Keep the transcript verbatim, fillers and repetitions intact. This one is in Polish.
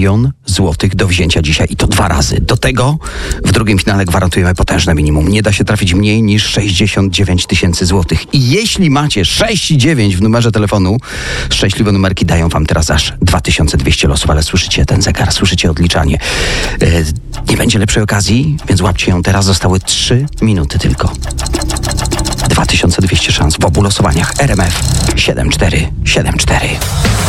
milion złotych do wzięcia dzisiaj i to dwa razy. Do tego w drugim finale gwarantujemy potężne minimum. Nie da się trafić mniej niż sześćdziesiąt dziewięć tysięcy złotych. I jeśli macie sześć dziewięć w numerze telefonu, szczęśliwe numerki dają wam teraz aż dwa tysiące dwieście losów, ale słyszycie ten zegar, słyszycie odliczanie. Yy, nie będzie lepszej okazji, więc łapcie ją teraz. Zostały trzy minuty tylko. dwa tysiące dwieście szans w obu losowaniach. R M F siedem cztery siedem cztery.